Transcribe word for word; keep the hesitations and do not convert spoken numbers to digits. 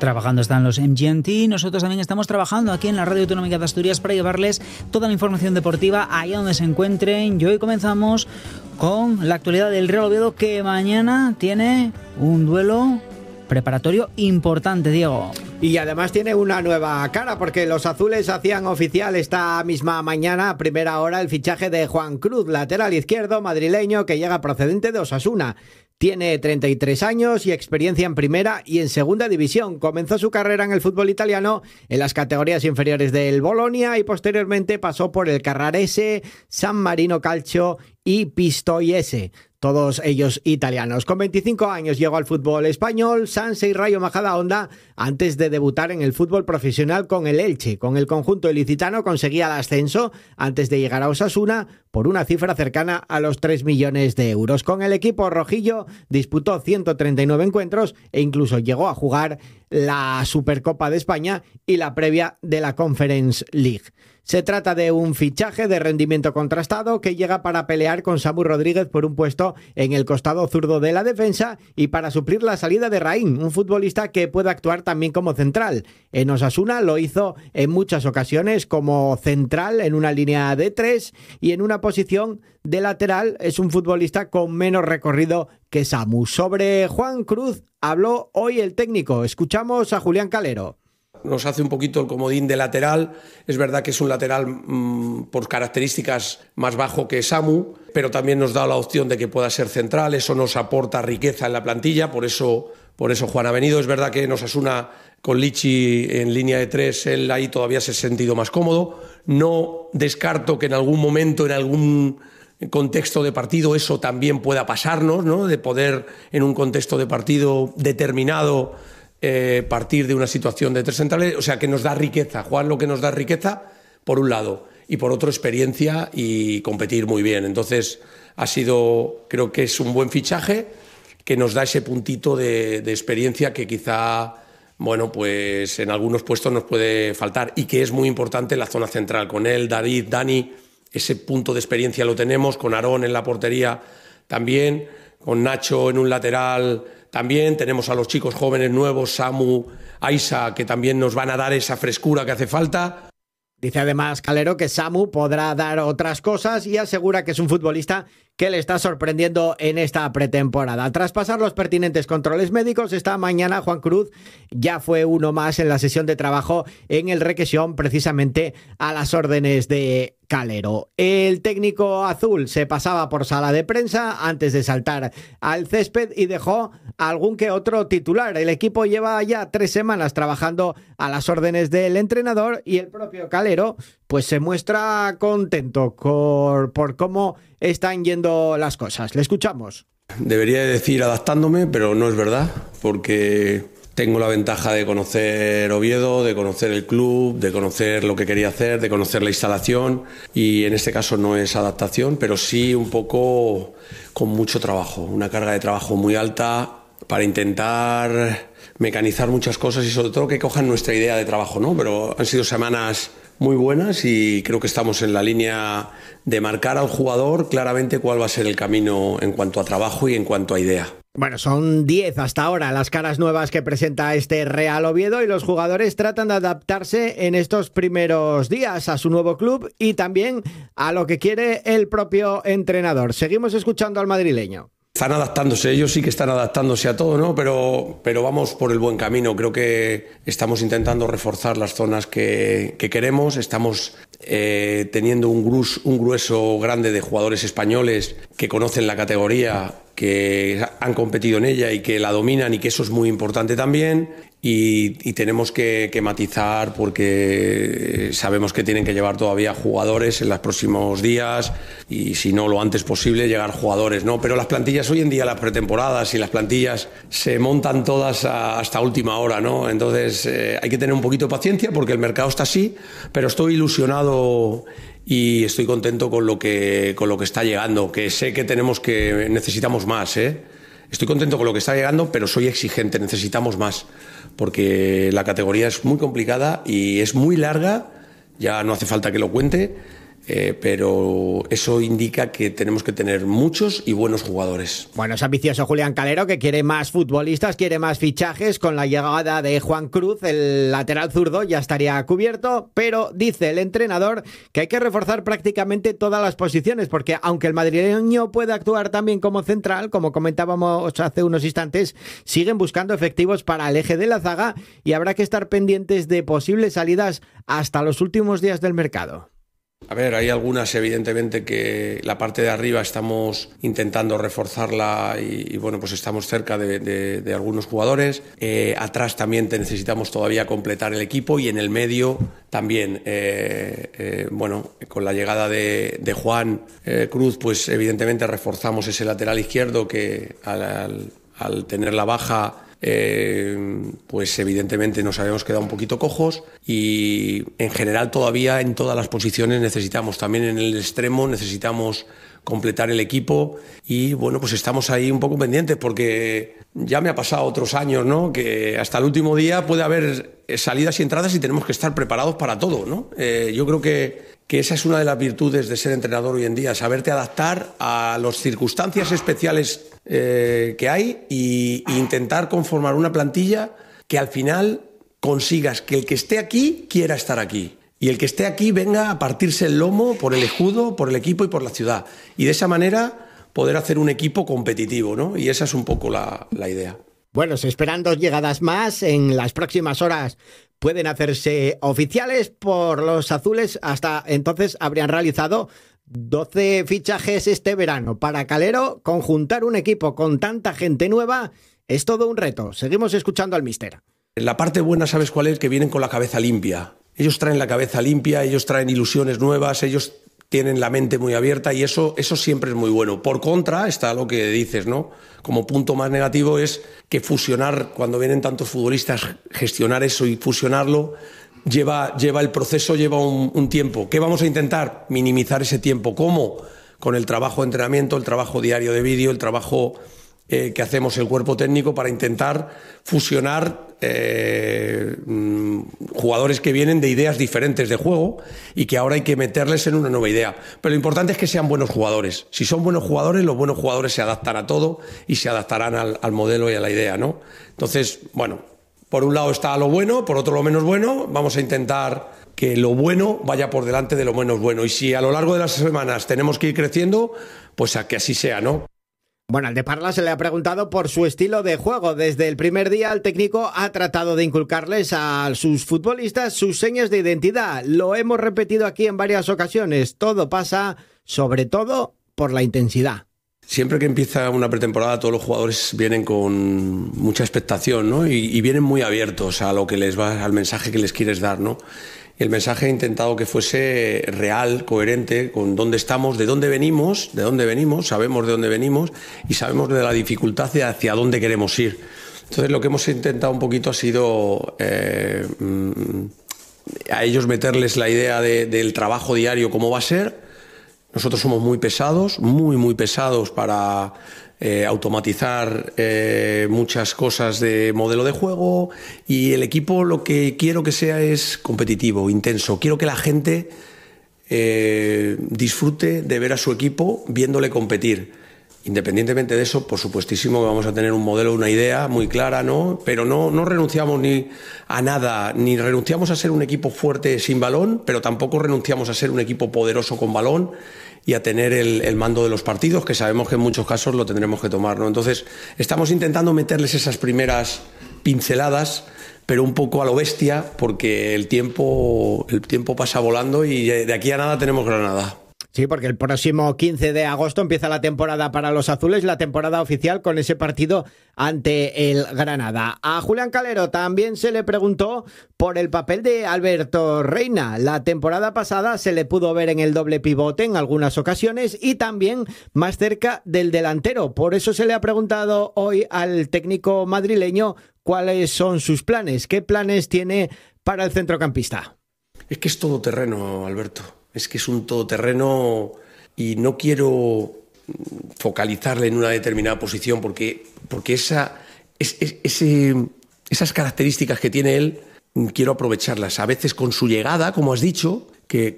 Trabajando están los M G M T. Nosotros también estamos trabajando aquí en la Radio Autonómica de Asturias para llevarles toda la información deportiva allá donde se encuentren. Y hoy comenzamos con la actualidad del Real Oviedo, que mañana tiene un duelo preparatorio importante, Diego. Y además tiene una nueva cara, porque los azules hacían oficial esta misma mañana, a primera hora, el fichaje de Juan Cruz, lateral izquierdo madrileño que llega procedente de Osasuna. Tiene treinta y tres años y experiencia en primera y en segunda división. Comenzó su carrera en el fútbol italiano en las categorías inferiores del Bolonia y posteriormente pasó por el Carrarese, San Marino Calcio y Pistoiese, todos ellos italianos. Con veinticinco años llegó al fútbol español, Sanse y Rayo Majadahonda, antes de debutar en el fútbol profesional con el Elche. Con el conjunto ilicitano conseguía el ascenso antes de llegar a Osasuna por una cifra cercana a los tres millones de euros. Con el equipo rojillo disputó ciento treinta y nueve encuentros e incluso llegó a jugar la Supercopa de España y la previa de la Conference League. Se trata de un fichaje de rendimiento contrastado que llega para pelear con Samu Rodríguez por un puesto en el costado zurdo de la defensa y para suplir la salida de Raín, un futbolista que puede actuar también como central. En Osasuna lo hizo en muchas ocasiones como central en una línea de tres y en una posición de lateral. Es un futbolista con menos recorrido que Samu. Sobre Juan Cruz habló hoy el técnico. Escuchamos a Julián Calero. Nos hace un poquito el comodín de lateral. Es verdad que es un lateral mmm, por características más bajo que Samu, pero también nos da la opción de que pueda ser central. Eso nos aporta riqueza en la plantilla, por eso, por eso Juan ha venido. Es verdad que nos Osasuna con Lichi en línea de tres, él ahí todavía se ha sentido más cómodo. No descarto que en algún momento, en algún contexto de partido, eso también pueda pasarnos, ¿no? De poder en un contexto de partido determinado Eh, partir de una situación de tres centrales, o sea que nos da riqueza. Juan lo que nos da riqueza, por un lado, y por otro experiencia y competir muy bien. Entonces ha sido, creo que es un buen fichaje que nos da ese puntito de, de experiencia que quizá, bueno, pues en algunos puestos nos puede faltar y que es muy importante en la zona central. Con él, David, Dani, ese punto de experiencia lo tenemos, con Aarón en la portería también, con Nacho en un lateral. También tenemos a los chicos jóvenes nuevos, Samu, Aisa, que también nos van a dar esa frescura que hace falta. Dice además Calero que Samu podrá dar otras cosas y asegura que es un futbolista que le está sorprendiendo en esta pretemporada. Tras pasar los pertinentes controles médicos, esta mañana Juan Cruz ya fue uno más en la sesión de trabajo en el Requesión, precisamente a las órdenes de Calero. El técnico azul se pasaba por sala de prensa antes de saltar al césped y dejó algún que otro titular. El equipo lleva ya tres semanas trabajando a las órdenes del entrenador y el propio Calero pues se muestra contento por, por cómo están yendo las cosas. Le escuchamos. Debería decir adaptándome, pero no es verdad, porque tengo la ventaja de conocer Oviedo, de conocer el club, de conocer lo que quería hacer, de conocer la instalación, y en este caso no es adaptación, pero sí un poco con mucho trabajo, una carga de trabajo muy alta para intentar mecanizar muchas cosas y sobre todo que cojan nuestra idea de trabajo, ¿no? Pero han sido semanas muy buenas y creo que estamos en la línea de marcar al jugador claramente cuál va a ser el camino en cuanto a trabajo y en cuanto a idea. Bueno, son diez hasta ahora las caras nuevas que presenta este Real Oviedo y los jugadores tratan de adaptarse en estos primeros días a su nuevo club y también a lo que quiere el propio entrenador. Seguimos escuchando al madrileño. Están adaptándose, ellos sí que están adaptándose a todo, ¿no? Pero, pero vamos por el buen camino. Creo que estamos intentando reforzar las zonas que, que queremos. Estamos eh, teniendo un, grus, un grueso grande de jugadores españoles que conocen la categoría, que han competido en ella y que la dominan y que eso es muy importante también. Y, y tenemos que, que matizar porque sabemos que tienen que llevar todavía jugadores en los próximos días y si no lo antes posible llegar jugadores, ¿no? Pero las plantillas hoy en día, las pretemporadas y las plantillas se montan todas a, hasta última hora, ¿no? Entonces eh, hay que tener un poquito de paciencia porque el mercado está así, pero estoy ilusionado y estoy contento con lo que, con lo que está llegando, que sé que tenemos que necesitamos más, ¿eh? Estoy contento con lo que está llegando, pero soy exigente, necesitamos más, porque la categoría es muy complicada y es muy larga, ya no hace falta que lo cuente, eh, pero eso indica que tenemos que tener muchos y buenos jugadores. Bueno, es ambicioso Julián Calero, que quiere más futbolistas, quiere más fichajes. Con la llegada de Juan Cruz, el lateral zurdo ya estaría cubierto, pero dice el entrenador que hay que reforzar prácticamente todas las posiciones, porque aunque el madrileño puede actuar también como central, como comentábamos hace unos instantes, siguen buscando efectivos para el eje de la zaga y habrá que estar pendientes de posibles salidas hasta los últimos días del mercado. A ver, hay algunas, evidentemente, que la parte de arriba estamos intentando reforzarla y, y bueno, pues estamos cerca de, de, de algunos jugadores. Eh, atrás también te necesitamos todavía completar el equipo y en el medio también, eh, eh, bueno, con la llegada de, de Juan eh, Cruz, pues evidentemente reforzamos ese lateral izquierdo que al, al, al tener la baja... Eh, pues evidentemente nos habíamos quedado un poquito cojos y en general todavía en todas las posiciones necesitamos, también en el extremo necesitamos completar el equipo y bueno, pues estamos ahí un poco pendientes porque ya me ha pasado otros años, ¿no? Que hasta el último día puede haber salidas y entradas y tenemos que estar preparados para todo, ¿no? Eh, yo creo que que esa es una de las virtudes de ser entrenador hoy en día, saberte adaptar a las circunstancias especiales eh, que hay e intentar conformar una plantilla que al final consigas que el que esté aquí quiera estar aquí y el que esté aquí venga a partirse el lomo por el escudo, por el equipo y por la ciudad. Y de esa manera poder hacer un equipo competitivo, ¿no? Y esa es un poco la, la idea. Bueno, se esperan dos llegadas más. En las próximas horas pueden hacerse oficiales por los azules. Hasta entonces habrían realizado doce fichajes este verano. Para Calero, conjuntar un equipo con tanta gente nueva es todo un reto. Seguimos escuchando al míster. La parte buena, ¿sabes cuál es? Que vienen con la cabeza limpia. Ellos traen la cabeza limpia, ellos traen ilusiones nuevas, ellos tienen la mente muy abierta y eso, eso siempre es muy bueno. Por contra, está lo que dices, ¿no? Como punto más negativo es que fusionar, cuando vienen tantos futbolistas, gestionar eso y fusionarlo, lleva, lleva el proceso, lleva un, un tiempo. ¿Qué vamos a intentar? Minimizar ese tiempo. ¿Cómo? Con el trabajo de entrenamiento, el trabajo diario de vídeo, el trabajo eh, que hacemos el cuerpo técnico para intentar fusionar eh, jugadores que vienen de ideas diferentes de juego y que ahora hay que meterles en una nueva idea. Pero lo importante es que sean buenos jugadores. Si son buenos jugadores, los buenos jugadores se adaptan a todo y se adaptarán al, al modelo y a la idea, ¿no? Entonces, bueno, por un lado está lo bueno, por otro lo menos bueno. Vamos a intentar que lo bueno vaya por delante de lo menos bueno. Y si a lo largo de las semanas tenemos que ir creciendo, pues a que así sea, ¿no? Bueno, al de Parla se le ha preguntado por su estilo de juego. Desde el primer día el técnico ha tratado de inculcarles a sus futbolistas sus señas de identidad. Lo hemos repetido aquí en varias ocasiones. Todo pasa, sobre todo, por la intensidad. Siempre que empieza una pretemporada todos los jugadores vienen con mucha expectación, ¿no? Y, y vienen muy abiertos a lo que les va, al mensaje que les quieres dar, ¿no? Y el mensaje he intentado que fuese real, coherente, con dónde estamos, de dónde venimos, de dónde venimos, sabemos de dónde venimos y sabemos de la dificultad de hacia dónde queremos ir. Entonces lo que hemos intentado un poquito ha sido eh, a ellos meterles la idea de, del trabajo diario, cómo va a ser. Nosotros somos muy pesados, muy, muy pesados para eh, automatizar eh, muchas cosas de modelo de juego y el equipo lo que quiero que sea es competitivo, intenso. Quiero que la gente eh, disfrute de ver a su equipo viéndole competir. Independientemente de eso, por supuestísimo que vamos a tener un modelo, una idea muy clara, ¿no? Pero no, no renunciamos ni a nada, ni renunciamos a ser un equipo fuerte sin balón, pero tampoco renunciamos a ser un equipo poderoso con balón y a tener el, el mando de los partidos, que sabemos que en muchos casos lo tendremos que tomar, ¿no? Entonces, estamos intentando meterles esas primeras pinceladas, pero un poco a lo bestia, porque el tiempo, el tiempo pasa volando y de aquí a nada tenemos Granada. Sí, porque el próximo quince de agosto empieza la temporada para los azules, la temporada oficial con ese partido ante el Granada. A Julián Calero también se le preguntó por el papel de Alberto Reina. La temporada pasada se le pudo ver en el doble pivote en algunas ocasiones y también más cerca del delantero. Por eso se le ha preguntado hoy al técnico madrileño cuáles son sus planes, qué planes tiene para el centrocampista. Es que es todoterreno, Alberto. Es que es un todoterreno y no quiero focalizarle en una determinada posición porque, porque esa, es, es, ese, esas características que tiene él quiero aprovecharlas. A veces con su llegada, como has dicho, que